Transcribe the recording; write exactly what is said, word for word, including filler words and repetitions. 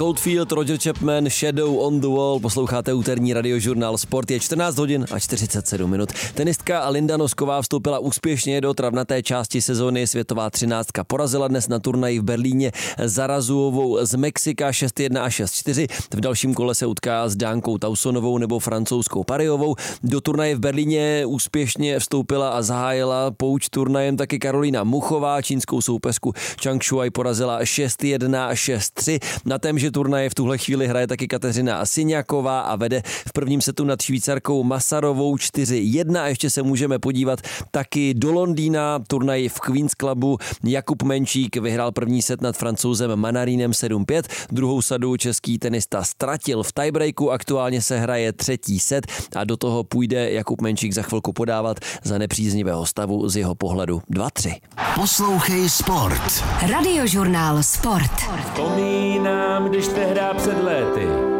Coldfield, Roger Chapman, Shadow on the Wall, posloucháte úterní radiožurnál Sport, je čtrnáct hodin a čtyřicet sedm minut. Tenistka Linda Nosková vstoupila úspěšně do travnaté části sezóny, světová třináctka porazila dnes na turnaji v Berlíně Zarazuovou z Mexika šest jedna a šest čtyři. V dalším kole se utká s Dánkou Tausonovou nebo francouzskou Pariovou. Do turnaje v Berlíně úspěšně vstoupila a zahájila pouč turnajem taky Karolína Muchová, čínskou soupeřku Zhang Shuai porazila šest jedna a šest tři. Na témže turnaje v tuhle chvíli hraje taky Kateřina Siňaková a vede v prvním setu nad Švýcarkou Masarovou čtyři jedna a ještě se můžeme podívat taky do Londýna. Turnaj v Queen's Clubu Jakub Menčík vyhrál první set nad Francouzem Manarínem sedm pět. Druhou sadu český tenista ztratil v tiebreaku, aktuálně se hraje třetí set a do toho půjde Jakub Menčík za chvilku podávat za nepříznivého stavu z jeho pohledu dva tři. Poslouchej Sport. Radiožurnál Sport. Vzpomínám, když tehdy před léty